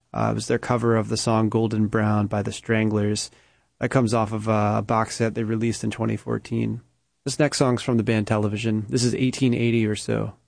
It was their cover of the song Golden Brown by the Stranglers. That comes off of a box set they released in 2014. This next song's from the band Television. This is 1880 or so.